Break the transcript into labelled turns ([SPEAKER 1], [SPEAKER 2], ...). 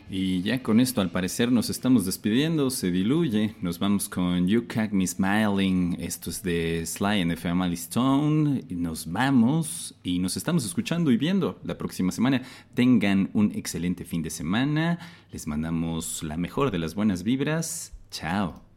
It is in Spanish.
[SPEAKER 1] Y ya con esto al parecer nos estamos despidiendo, se diluye. Nos vamos con You Catch Me Smiling. Esto es de Sly and the Family Stone. Y nos vamos y nos estamos escuchando y viendo la próxima semana. Tengan un excelente fin de semana. Les mandamos la mejor de las buenas vibras. Chao.